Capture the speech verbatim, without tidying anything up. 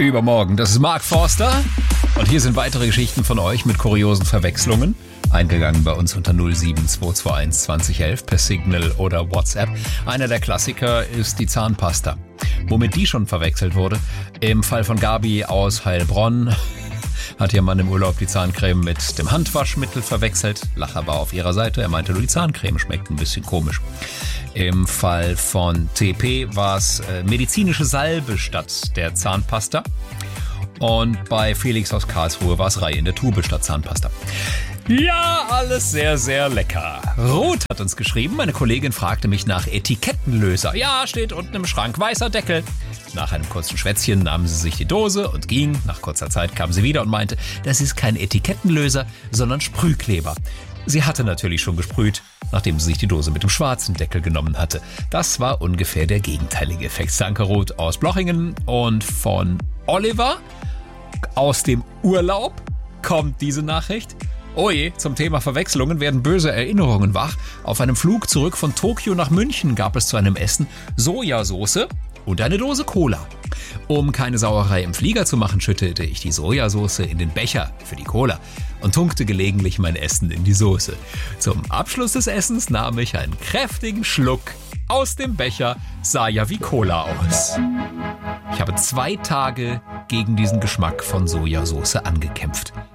Übermorgen. Das ist Mark Forster. Und hier sind weitere Geschichten von euch mit kuriosen Verwechslungen. Eingegangen bei uns unter null sieben zwei zwei eins zwanzig elf per Signal oder WhatsApp. Einer der Klassiker ist die Zahnpasta. Womit die schon verwechselt wurde. Im Fall von Gabi aus Heilbronn hat ihr Mann im Urlaub die Zahncreme mit dem Handwaschmittel verwechselt. Lacher war auf ihrer Seite. Er meinte nur, die Zahncreme schmeckt ein bisschen komisch. Im Fall von T P war es äh, medizinische Salbe statt der Zahnpasta. Und bei Felix aus Karlsruhe war es Reihe in der Tube statt Zahnpasta. Ja, alles sehr, sehr lecker. Ruth hat uns geschrieben, meine Kollegin fragte mich nach Etikettenlöser. Ja, steht unten im Schrank, weißer Deckel. Nach einem kurzen Schwätzchen nahm sie sich die Dose und ging. Nach kurzer Zeit kam sie wieder und meinte, das ist kein Etikettenlöser, sondern Sprühkleber. Sie hatte natürlich schon gesprüht, nachdem sie sich die Dose mit dem schwarzen Deckel genommen hatte. Das war ungefähr der gegenteilige Effekt. Danke, Ruth aus Blochingen. Und von Oliver aus dem Urlaub kommt diese Nachricht. Oje, zum Thema Verwechslungen werden böse Erinnerungen wach. Auf einem Flug zurück von Tokio nach München gab es zu einem Essen Sojasauce und eine Dose Cola. Um keine Sauerei im Flieger zu machen, schüttete ich die Sojasauce in den Becher für die Cola und tunkte gelegentlich mein Essen in die Soße. Zum Abschluss des Essens nahm ich einen kräftigen Schluck aus dem Becher, sah ja wie Cola aus. Ich habe zwei Tage gegen diesen Geschmack von Sojasauce angekämpft.